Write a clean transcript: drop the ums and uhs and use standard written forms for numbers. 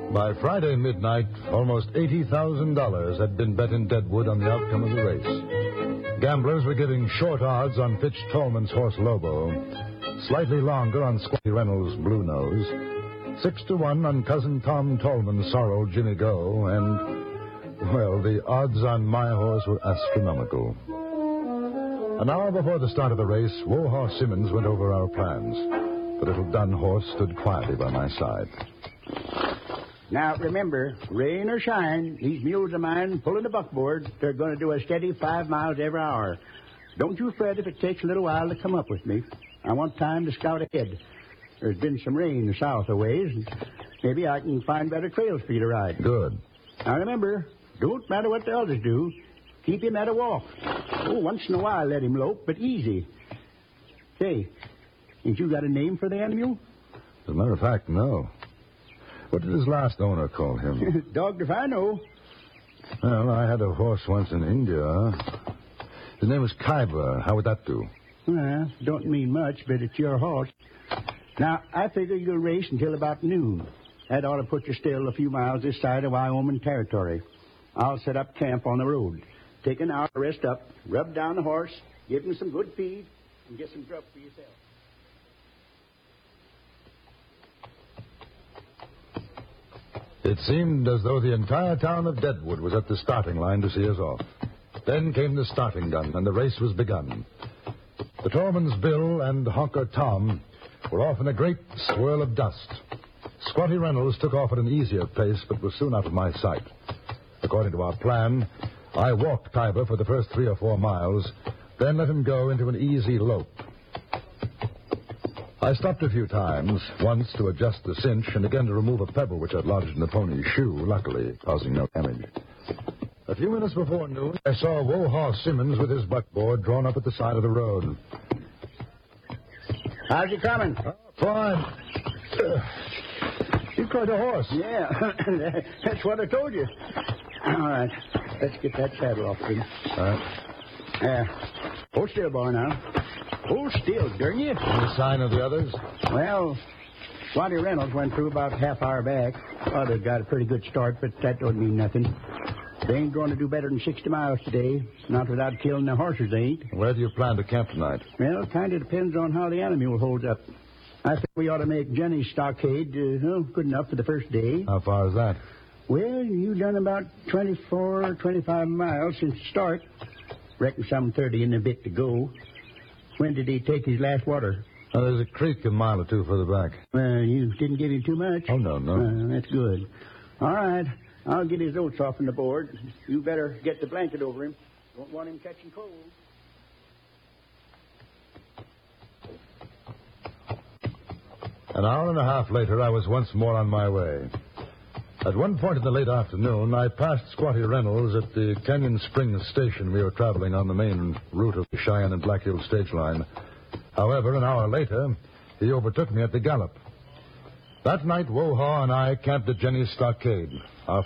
By Friday midnight, almost $80,000 had been bet in Deadwood on the outcome of the race. Gamblers were giving short odds on Fitch Tolman's horse Lobo, slightly longer on Squatty Reynolds' Blue Nose, 6-1 on Cousin Tom Tolman's Sorrel Jimmy Go, and, well, the odds on my horse were astronomical. An hour before the start of the race, Wohaw Simmons went over our plans. The little dun horse stood quietly by my side. Now, remember, rain or shine, these mules of mine pulling the buckboard, they're going to do a steady 5 miles every hour. Don't you fret if it takes a little while to come up with me. I want time to scout ahead. There's been some rain south a ways, and maybe I can find better trails for you to ride. Good. Now, remember, don't matter what the others do. Keep him at a walk. Oh, once in a while let him lope, but easy. Say, ain't you got a name for the animal? As a matter of fact, no. What did his last owner call him? Dogged if I know. Well, I had a horse once in India. His name was Khyber. How would that do? Well, don't mean much, but it's your horse. Now, I figure you'll race until about noon. That ought to put you still a few miles this side of Wyoming territory. I'll set up camp on the road. Take an hour to rest up, rub down the horse, give him some good feed, and get some grub for yourself. It seemed as though the entire town of Deadwood was at the starting line to see us off. Then came the starting gun, and the race was begun. The Tolman's Bill and Honker Tom were off in a great swirl of dust. Squatty Reynolds took off at an easier pace, but was soon out of my sight. According to our plan, I walked Khyber for the first 3 or 4 miles, then let him go into an easy lope. I stopped a few times, once to adjust the cinch and again to remove a pebble which had lodged in the pony's shoe, luckily causing no damage. A few minutes before noon, I saw Wohaw Simmons with his buckboard drawn up at the side of the road. How's he coming? Fine. You've quite a horse. Yeah, that's what I told you. All right, let's get that saddle off, please. All right. Hold still, boy, now. Hold still, darn you. Any sign of the others? Well, Squatty Reynolds went through about a half hour back. Others got a pretty good start, but that don't mean nothing. They ain't going to do better than 60 miles today. Not without killing their horses, they ain't. Where do you plan to camp tonight? Well, it kind of depends on how the animal holds up. I think we ought to make Jenny's stockade good enough for the first day. How far is that? Well, you've done about 24, 25 miles since the start. Reckon some 30 and a bit to go. When did he take his last water? Oh, there's a creek a mile or two further back. Well, you didn't give him too much. Oh, no. That's good. All right. I'll get his oats off on the board. You better get the blanket over him. Don't want him catching cold. An hour and a half later, I was once more on my way. At one point in the late afternoon, I passed Squatty Reynolds at the Canyon Springs station. We were traveling on the main route of the Cheyenne and Black Hills stage line. However, an hour later, he overtook me at the gallop. That night, Wohaw and I camped at Jenny's stockade.